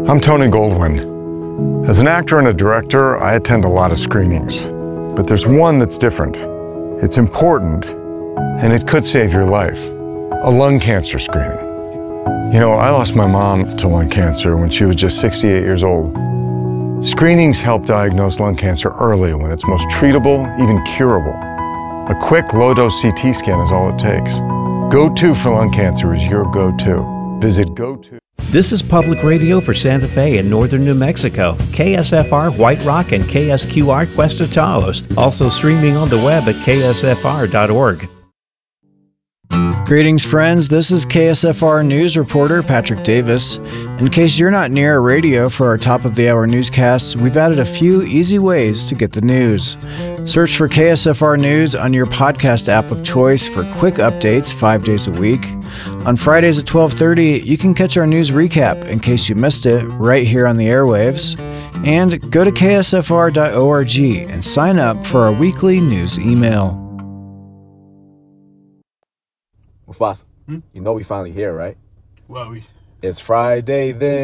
I'm Tony Goldwyn. As an actor and a director, I attend a lot of screenings, but there's one that's different. It's important, and it could save your life. A lung cancer screening. You know, I lost my mom to lung cancer when she was just 68 years old. Screenings help diagnose lung cancer early when it's most treatable, even curable. A quick low-dose CT scan is all it takes. Go-To for lung cancer is your go-to. Visit go-to. This is public radio for Santa Fe and northern New Mexico. KSFR White Rock and KSQR Cuesta Taos. Also streaming on the web at ksfr.org. Greetings, friends. This is KSFR News reporter Patrick Davis. In case you're not near a radio for our top-of-the-hour newscasts, we've added a few easy ways to get the news. Search for KSFR News on your podcast app of choice for quick updates 5 days a week. On Fridays at 12:30, you can catch our news recap in case you missed it right here on the airwaves. And go to ksfr.org and sign up for our weekly news email. Mufasa, you know we finally here, right? Well, It's Friday then.